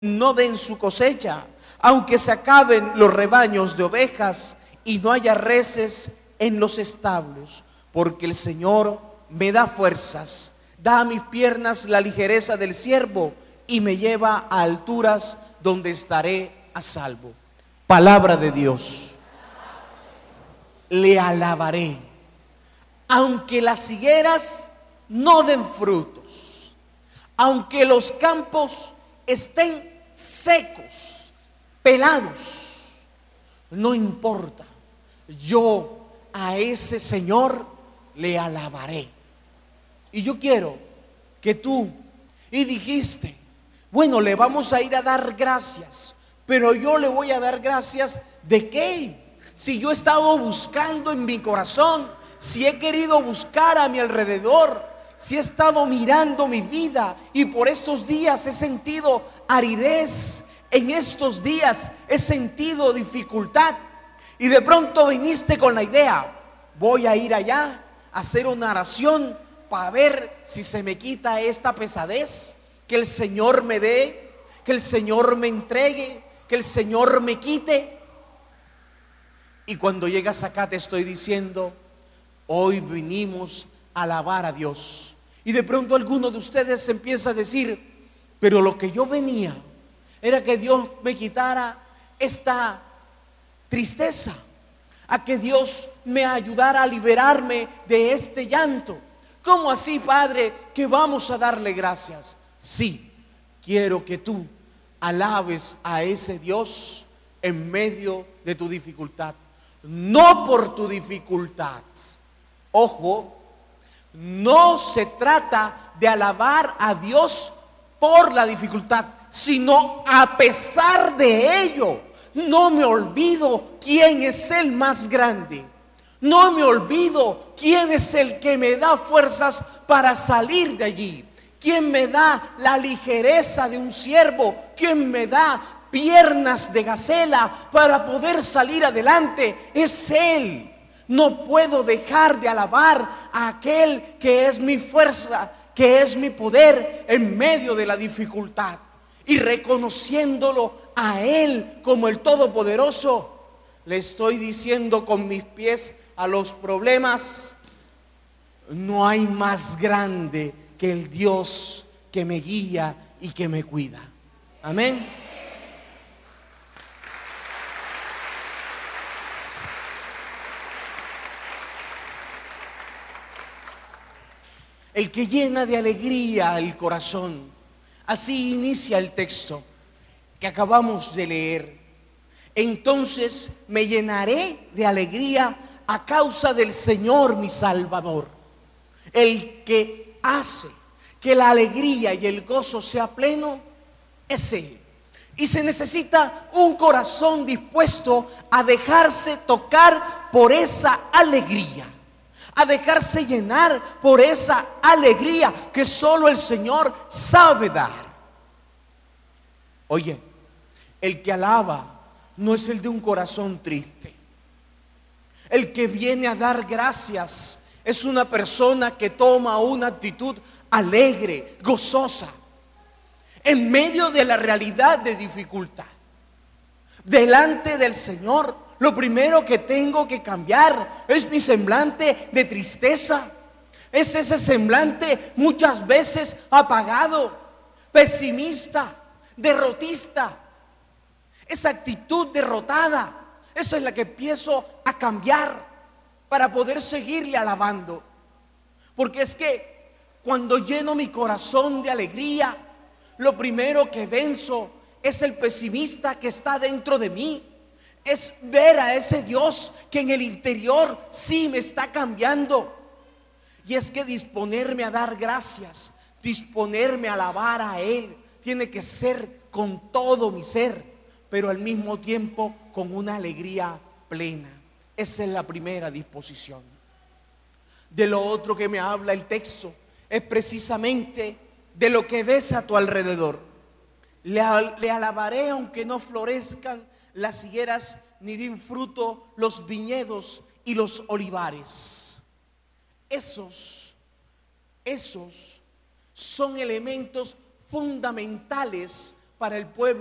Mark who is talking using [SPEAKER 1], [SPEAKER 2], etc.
[SPEAKER 1] no den su cosecha, aunque se acaben los rebaños de ovejas y no haya reses en los establos, porque el Señor me da fuerzas, da a mis piernas la ligereza del ciervo y me lleva a alturas donde estaré a salvo. Palabra de Dios. Le alabaré, aunque las higueras no den frutos, aunque los campos estén secos, pelados, no importa, yo a ese Señor le alabaré. Y yo quiero que tú, y dijiste, bueno, le vamos a ir a dar gracias, pero yo le voy a dar gracias ¿de qué? Si yo he estado buscando en mi corazón, si he querido buscar a mi alrededor, si he estado mirando mi vida y por estos días he sentido aridez, en estos días he sentido dificultad y de pronto viniste con la idea, voy a ir allá a hacer una oración para ver si se me quita esta pesadez, que el Señor me dé, que el Señor me entregue, que el Señor me quite. Y cuando llegas acá te estoy diciendo, hoy vinimos a alabar a Dios. Y de pronto alguno de ustedes empieza a decir, pero lo que yo venía era que Dios me quitara esta tristeza, a que Dios me ayudara a liberarme de este llanto. ¿Cómo así, Padre, que vamos a darle gracias? Sí, quiero que tú alabes a ese Dios en medio de tu dificultad. No por tu dificultad. Ojo, no se trata de alabar a Dios por la dificultad, sino a pesar de ello. No me olvido quién es el más grande. No me olvido quién es el que me da fuerzas para salir de allí. Quién me da la ligereza de un ciervo. Quién me da piernas de gacela para poder salir adelante. Es Él. No puedo dejar de alabar a aquel que es mi fuerza, que es mi poder en medio de la dificultad. Y reconociéndolo a Él como el Todopoderoso, le estoy diciendo con mis pies a los problemas, no hay más grande que el Dios que me guía y que me cuida. Amén. El que llena de alegría el corazón. Así inicia el texto que acabamos de leer. Entonces me llenaré de alegría a causa del Señor mi Salvador. El que hace que la alegría y el gozo sea pleno es Él. Y se necesita un corazón dispuesto a dejarse tocar por esa alegría, a dejarse llenar por esa alegría que solo el Señor sabe dar. Oye, el que alaba no es el de un corazón triste. El que viene a dar gracias es una persona que toma una actitud alegre, gozosa, en medio de la realidad de dificultad. Delante del Señor, lo primero que tengo que cambiar es mi semblante de tristeza. Es ese semblante muchas veces apagado, pesimista, derrotista. Esa actitud derrotada, esa es la que empiezo a cambiar para poder seguirle alabando. Porque es que cuando lleno mi corazón de alegría, lo primero que venzo es el pesimista que está dentro de mí. Es ver a ese Dios que en el interior sí me está cambiando. Y es que disponerme a dar gracias, disponerme a alabar a Él, tiene que ser con todo mi ser, pero al mismo tiempo con una alegría plena. Esa es la primera disposición. De lo otro que me habla el texto es precisamente de lo que ves a tu alrededor. Le alabaré aunque no florezcan las higueras, ni den fruto los viñedos y los olivares. Esos son elementos fundamentales para el pueblo